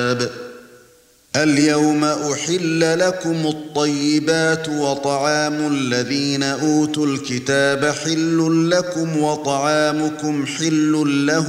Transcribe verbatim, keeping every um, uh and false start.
اليوم أحل لكم الطيبات وطعام الذين أوتوا الكتاب حل لكم وطعامكم حل لهم